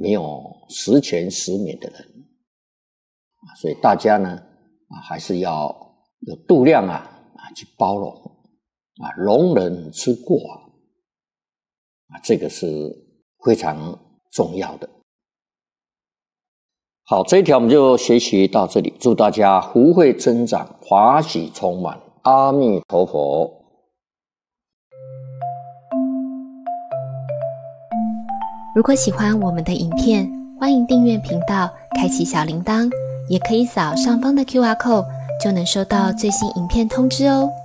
没有十全十美的人，所以大家呢还是要有度量去包容容人之过这个是非常重要的。好，这一条我们就学习到这里，祝大家福慧增长，法喜充满，阿弥陀佛。 如果喜欢我们的影片，欢迎订阅频道，开启小铃铛，也可以扫上方的 QR code，就能收到最新影片通知哦。